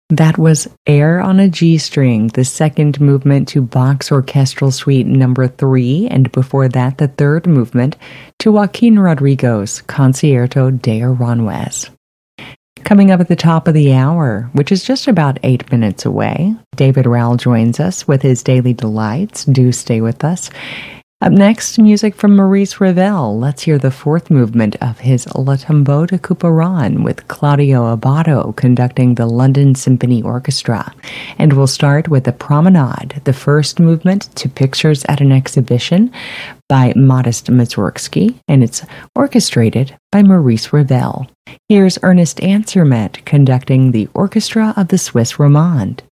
That was Air on a G String, the second movement to Bach's Orchestral Suite number 3, and before that, the third movement to Joaquin Rodrigo's Concierto de Aranjuez. Coming up at the top of the hour, which is just about 8 minutes away, David Rowell joins us with his Daily Delights. Do stay with us. Up next, music from Maurice Ravel. Let's hear the fourth movement of his Le Tombeau de Couperin with Claudio Abbado conducting the London Symphony Orchestra. And we'll start with the Promenade, the first movement to Pictures at an Exhibition by Modest Mussorgsky, and it's orchestrated by Maurice Ravel. Here's Ernest Ansermet conducting the Orchestra of the Swiss Romande.